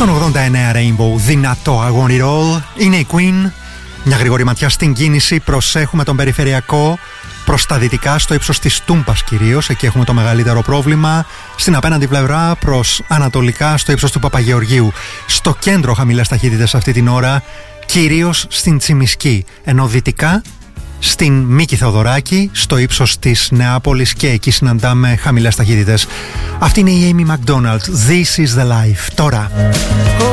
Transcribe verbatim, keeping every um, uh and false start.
Στον ογδόντα εννέα Rainbow, δυνατό αγώνι ρολ. Είναι η Queen. Μια γρήγορη ματιά στην κίνηση. Προσέχουμε τον περιφερειακό. Προς τα δυτικά, στο ύψος της Τούμπας κυρίως. Εκεί έχουμε το μεγαλύτερο πρόβλημα. Στην απέναντι πλευρά, προς ανατολικά, στο ύψος του Παπαγεωργίου. Στο κέντρο, χαμηλές ταχύτητες αυτή την ώρα. Κυρίως στην Τσιμισκή. Ενώ δυτικά, στην Μίκη Θεοδωράκη, στο ύψος της Νεάπολης, και εκεί συναντάμε χαμηλές ταχύτητες. Αυτή είναι η Amy McDonald. This is the life. Τώρα.